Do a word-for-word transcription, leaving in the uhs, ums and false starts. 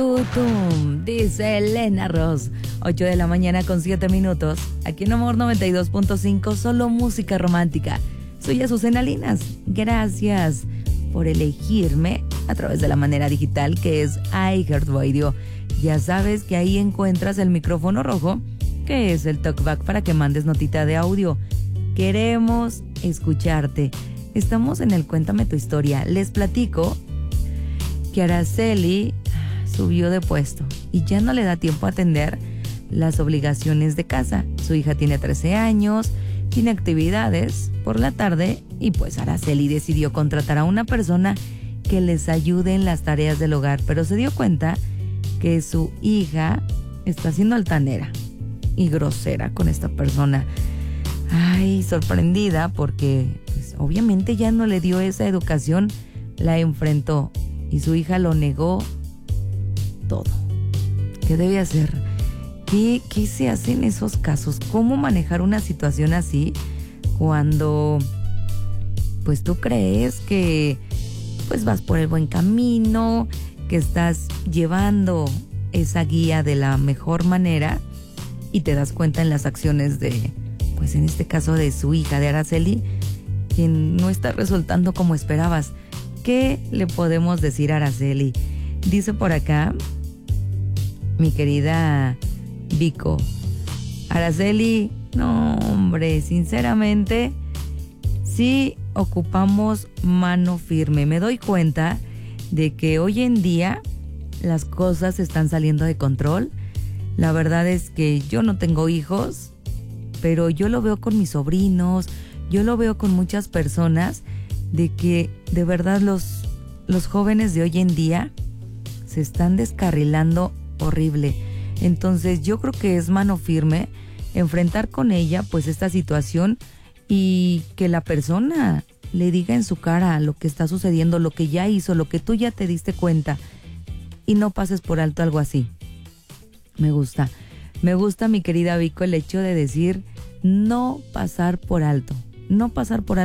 Tutum, dice Elena Ross. ocho de la mañana con siete minutos. Aquí en Amor noventa y dos punto cinco, solo música romántica. Soy Azucena Linas. Gracias por elegirme a través de la manera digital que es iHeartRadio. Ya sabes que ahí encuentras el micrófono rojo, que es el talkback para que mandes notita de audio. Queremos escucharte. Estamos en el Cuéntame tu historia. Les platico que Araceli subió de puesto y ya no le da tiempo a atender las obligaciones de casa. Su hija tiene trece años, tiene actividades por la tarde y pues Araceli decidió contratar a una persona que les ayude en las tareas del hogar, pero se dio cuenta que su hija está siendo altanera y grosera con esta persona. Ay, sorprendida porque pues, obviamente ya no le dio esa educación, la enfrentó y su hija lo negó todo. ¿Qué debe hacer? ¿Qué, ¿Qué se hace en esos casos? ¿Cómo manejar una situación así cuando pues tú crees que pues vas por el buen camino, que estás llevando esa guía de la mejor manera y te das cuenta en las acciones de, pues en este caso de su hija, de Araceli, que no está resultando como esperabas? ¿Qué le podemos decir a Araceli? Dice por acá mi querida Vico: Araceli, no hombre, sinceramente sí ocupamos mano firme. Me doy cuenta de que hoy en día las cosas están saliendo de control. La verdad es que yo no tengo hijos, pero yo lo veo con mis sobrinos, yo lo veo con muchas personas, de que de verdad los, los jóvenes de hoy en día se están descarrilando horrible. Entonces yo creo que es mano firme enfrentar con ella pues esta situación y que la persona le diga en su cara lo que está sucediendo, lo que ya hizo, lo que tú ya te diste cuenta, y no pases por alto algo así. Me gusta, me gusta, mi querida Vico, el hecho de decir no pasar por alto, no pasar por alto